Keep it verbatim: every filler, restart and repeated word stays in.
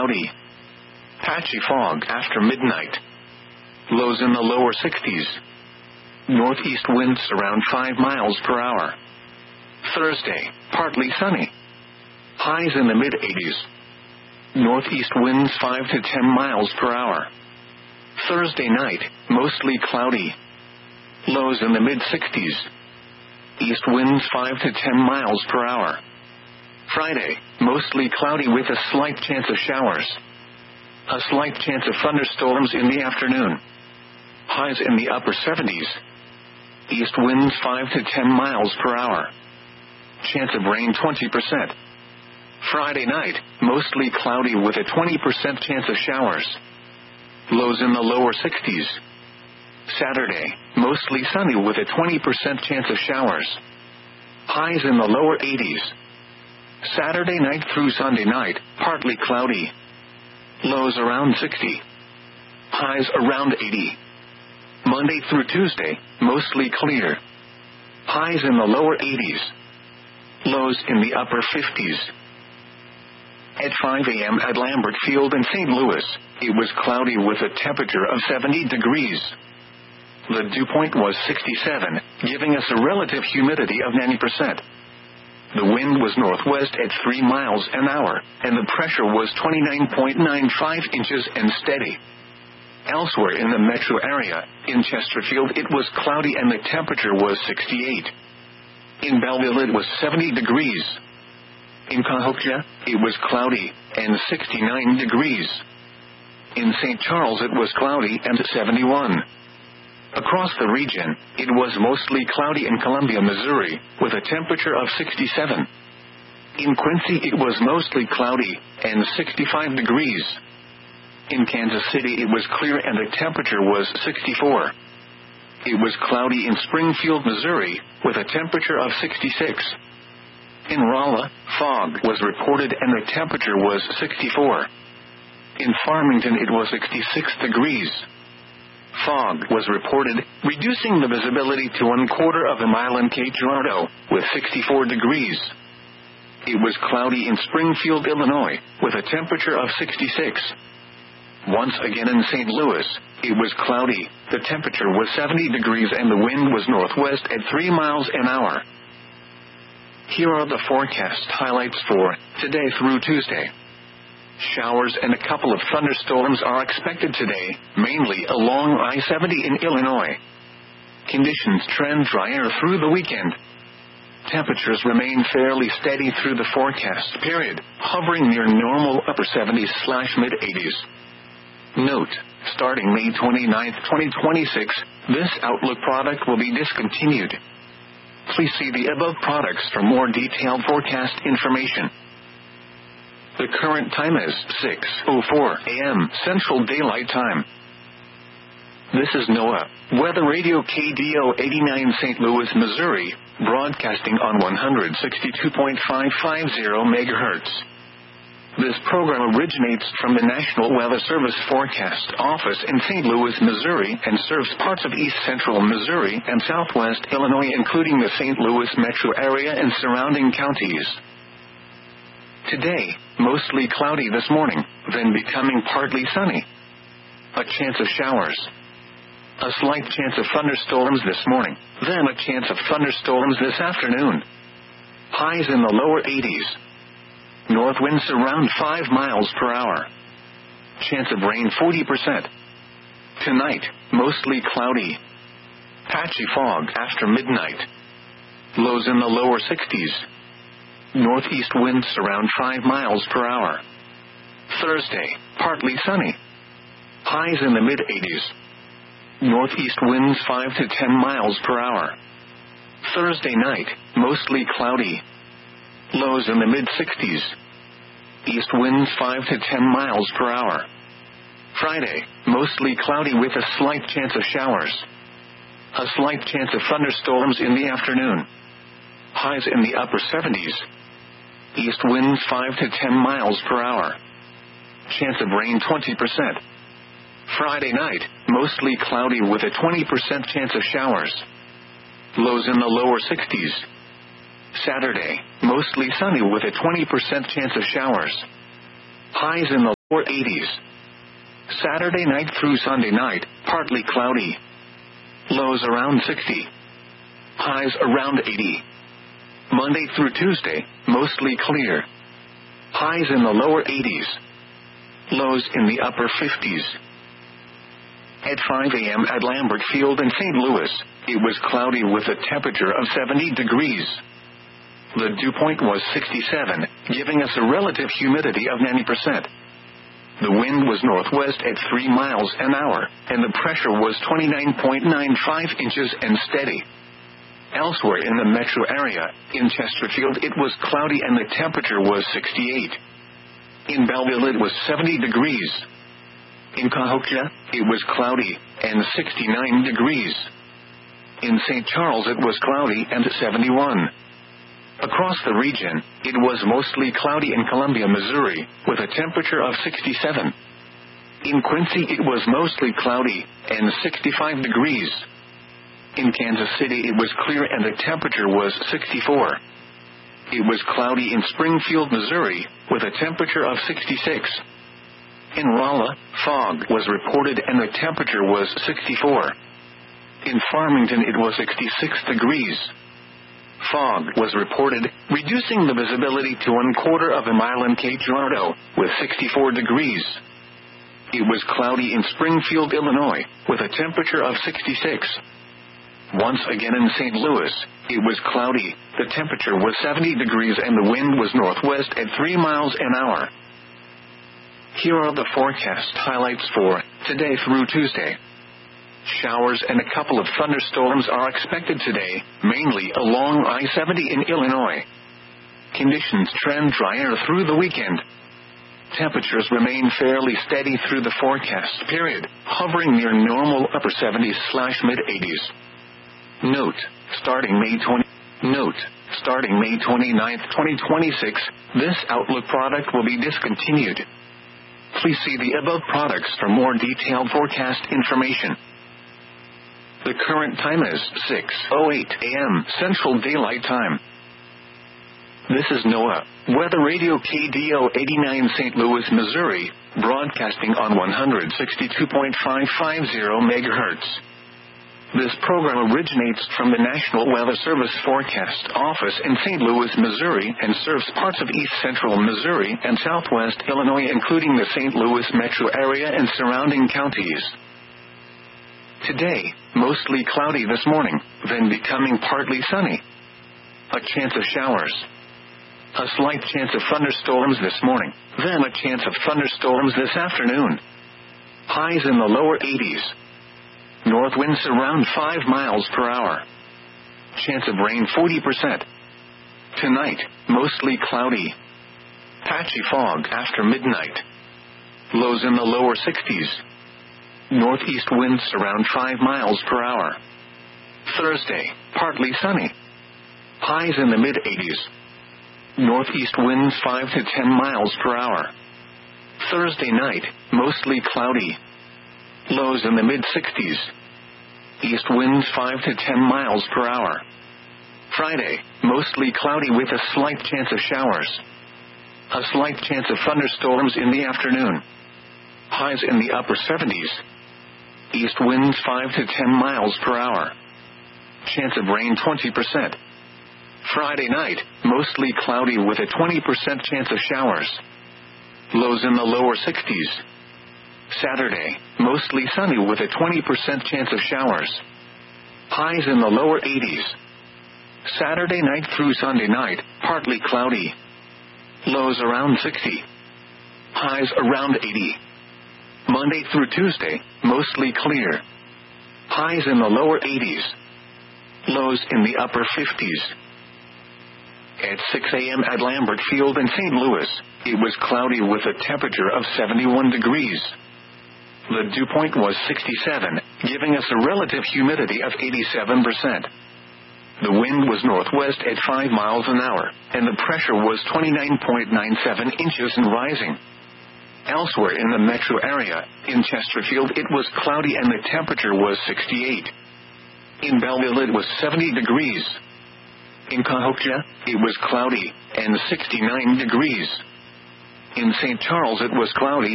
cloudy. Patchy fog after midnight. Lows in the lower sixties. Northeast winds around five miles per hour. Thursday, partly sunny. Highs in the mid-eighties. Northeast winds five to ten miles per hour. Thursday night, mostly cloudy. Lows in the mid-sixties. East winds five to ten miles per hour. Friday, mostly cloudy with a slight chance of showers. A slight chance of thunderstorms in the afternoon. Highs in the upper seventies. East winds five to ten miles per hour. Chance of rain twenty percent. Friday night, mostly cloudy with a twenty percent chance of showers. Lows in the lower sixties. Saturday, mostly sunny with a twenty percent chance of showers. Highs in the lower eighties. Saturday night through Sunday night, partly cloudy. Lows around sixty. Highs around eighty. Monday through Tuesday, mostly clear. Highs in the lower eighties. Lows in the upper fifties. At five a.m. at Lambert Field in Saint Louis, it was cloudy with a temperature of seventy degrees. The dew point was sixty-seven, giving us a relative humidity of ninety percent. The wind was northwest at three miles an hour, and the pressure was twenty-nine point nine five inches and steady. Elsewhere in the metro area, in Chesterfield it was cloudy and the temperature was sixty-eight. In Belleville it was seventy degrees. In Cahokia, it was cloudy and sixty-nine degrees. In Saint Charles it was cloudy and seventy-one. Across the region, it was mostly cloudy in Columbia, Missouri, with a temperature of sixty-seven. In Quincy it was mostly cloudy and sixty-five degrees. In Kansas City it was clear and the temperature was sixty-four. It was cloudy in Springfield, Missouri, with a temperature of sixty-six. In Rolla, fog was reported and the temperature was sixty-four. In Farmington it was sixty-six degrees. Fog was reported, reducing the visibility to one quarter of a mile in Cape Girardeau, with sixty-four degrees. It was cloudy in Springfield, Illinois, with a temperature of sixty-six. Once again in Saint Louis, it was cloudy, the temperature was seventy degrees and the wind was northwest at three miles an hour. Here are the forecast highlights for today through Tuesday. Showers and a couple of thunderstorms are expected today, mainly along I seventy in Illinois. Conditions trend drier through the weekend. Temperatures remain fairly steady through the forecast period, hovering near normal upper seventies slash mid-eighties. Note, starting May twenty-ninth, twenty twenty-six, this Outlook product will be discontinued. Please see the above products for more detailed forecast information. The current time is six oh four a.m. Central Daylight Time. This is NOAA, Weather Radio K D O eighty-nine Saint Louis, Missouri, broadcasting on one sixty-two point five five zero megahertz. This program originates from the National Weather Service Forecast Office in Saint Louis, Missouri, and serves parts of east central Missouri and southwest Illinois, including the Saint Louis metro area and surrounding counties. Today, mostly cloudy this morning, then becoming partly sunny. A chance of showers. A slight chance of thunderstorms this morning, then a chance of thunderstorms this afternoon. Highs in the lower eighties. North winds around five miles per hour. Chance of rain forty percent. Tonight, mostly cloudy. Patchy fog after midnight. Lows in the lower sixties. Northeast winds around five miles per hour. Thursday, partly sunny. Highs in the mid-eighties. Northeast winds five to ten miles per hour. Thursday night, mostly cloudy. Lows in the mid-sixties. East winds five to ten miles per hour. Friday, mostly cloudy with a slight chance of showers. A slight chance of thunderstorms in the afternoon. Highs in the upper seventies. East winds five to ten miles per hour. Chance of rain twenty percent. Friday night, mostly cloudy with a twenty percent chance of showers. Lows in the lower sixties. Saturday, mostly sunny with a twenty percent chance of showers. Highs in the or eighties. Saturday night through Sunday night, partly cloudy. Lows around sixty. Highs around eighty. Monday through Tuesday, mostly clear. Highs in the lower eighties. Lows in the upper fifties. At five a.m. at Lambert Field in Saint Louis, it was cloudy with a temperature of seventy degrees. The dew point was sixty-seven, giving us a relative humidity of ninety percent. The wind was northwest at three miles an hour, and the pressure was twenty-nine point nine five inches and steady. Elsewhere in the metro area, in Chesterfield it was cloudy and the temperature was sixty-eight. In Belleville it was seventy degrees. In Cahokia, it was cloudy and sixty-nine degrees. In Saint Charles it was cloudy and seventy-one. Across the region, it was mostly cloudy in Columbia, Missouri, with a temperature of sixty-seven. In Quincy it was mostly cloudy and sixty-five degrees. In Kansas City it was clear and the temperature was sixty-four. It was cloudy in Springfield, Missouri, with a temperature of sixty-six. In Rolla, fog was reported and the temperature was sixty-four. In Farmington it was sixty-six degrees. Fog was reported, reducing the visibility to one quarter of a mile in Cape Girardeau, with sixty-four degrees. It was cloudy in Springfield, Illinois, with a temperature of sixty-six. Once again in Saint Louis, it was cloudy, the temperature was seventy degrees and the wind was northwest at three miles an hour. Here are the forecast highlights for today through Tuesday. Showers and a couple of thunderstorms are expected today, mainly along I seventy in Illinois. Conditions trend drier through the weekend. Temperatures remain fairly steady through the forecast period, hovering near normal upper seventies slash mid eighties. Note, starting May twentieth. Note, starting May twenty-ninth, twenty twenty-six, this Outlook product will be discontinued. Please see the above products for more detailed forecast information. The current time is six oh eight a.m. Central Daylight Time. This is NOAA, Weather Radio K D O eighty-nine Saint Louis, Missouri, broadcasting on one sixty-two point five five zero megahertz. This program originates from the National Weather Service Forecast Office in Saint Louis, Missouri, and serves parts of east central Missouri and southwest Illinois, including the Saint Louis metro area and surrounding counties. Today, mostly cloudy this morning, then becoming partly sunny. A chance of showers. A slight chance of thunderstorms this morning, then a chance of thunderstorms this afternoon. Highs in the lower eighties. North winds around five miles per hour. Chance of rain forty percent. Tonight, mostly cloudy. Patchy fog after midnight. Lows in the lower sixties. Northeast winds around five miles per hour. Thursday, partly sunny. Highs in the mid eighties. Northeast winds five to ten miles per hour. Thursday night, mostly cloudy. Lows in the mid sixties. East winds five to ten miles per hour. Friday, mostly cloudy with a slight chance of showers. A slight chance of thunderstorms in the afternoon. Highs in the upper seventies. East winds five to ten miles per hour. Chance of rain twenty percent. Friday night, mostly cloudy with a twenty percent chance of showers. Lows in the lower sixties. Saturday, mostly sunny with a twenty percent chance of showers. Highs in the lower eighties. Saturday night through Sunday night, partly cloudy. Lows around sixty. Highs around eighty. Monday through Tuesday, mostly clear. Highs in the lower eighties. Lows in the upper fifties. At six a.m. at Lambert Field in Saint Louis, it was cloudy with a temperature of seventy-one degrees. The dew point was sixty-seven, giving us a relative humidity of eighty-seven percent. The wind was northwest at five miles an hour, and the pressure was twenty-nine point nine seven inches and rising. Elsewhere in the metro area, in Chesterfield it was cloudy and the temperature was sixty-eight. In Belleville it was seventy degrees. In Cahokia, it was cloudy and sixty-nine degrees. In Saint Charles it was cloudy